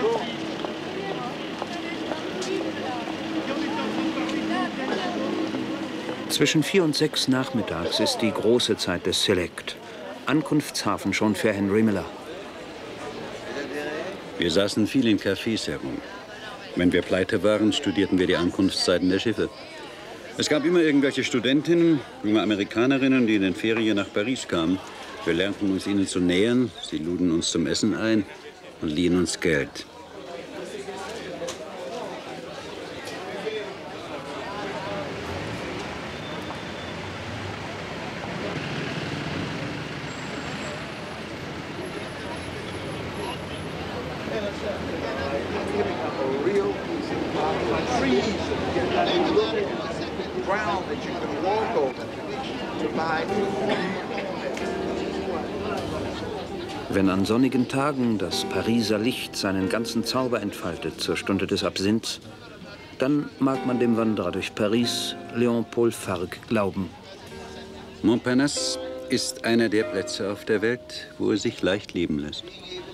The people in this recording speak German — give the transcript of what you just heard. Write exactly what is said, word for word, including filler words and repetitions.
Zwischen vier und sechs nachmittags ist die große Zeit des Select. Ankunftshafen schon für Henry Miller. Wir saßen viel in Cafés herum. Wenn wir pleite waren, studierten wir die Ankunftszeiten der Schiffe. Es gab immer irgendwelche Studentinnen, junge Amerikanerinnen, die in den Ferien nach Paris kamen. Wir lernten uns ihnen zu nähern, sie luden uns zum Essen ein und liehen uns Geld. Wenn an sonnigen Tagen das Pariser Licht seinen ganzen Zauber entfaltet zur Stunde des Absinths, dann mag man dem Wanderer durch Paris, Léon-Paul Fargue, glauben. Montparnasse ist einer der Plätze auf der Welt, wo es sich leicht leben lässt.